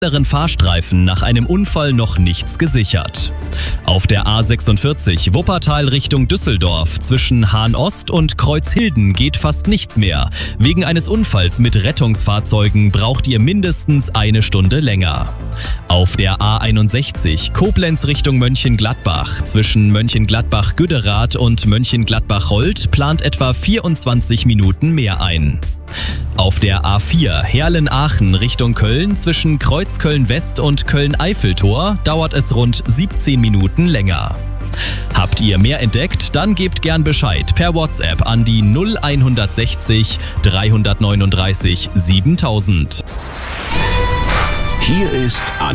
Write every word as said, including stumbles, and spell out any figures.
mittleren Fahrstreifen nach einem Unfall noch nichts gesichert. Auf der A sechsundvierzig Wuppertal Richtung Düsseldorf zwischen Hahn-Ost und Kreuzhilden geht fast nichts mehr. Wegen eines Unfalls mit Rettungsfahrzeugen braucht ihr mindestens eine Stunde länger. Auf der A einundsechzig Koblenz Richtung Mönchengladbach zwischen Mönchengladbach-Güderath und Mönchengladbach-Holt plant etwa vierundzwanzig Minuten mehr ein. Auf der A vier Herlen-Aachen Richtung Köln zwischen Kreuzköln-West und Köln-Eiffeltor dauert es rund siebzehn Minuten länger. Habt ihr mehr entdeckt? Dann gebt gern Bescheid per WhatsApp an die null hundertsechzig dreihundertneununddreißig siebentausend. Hier ist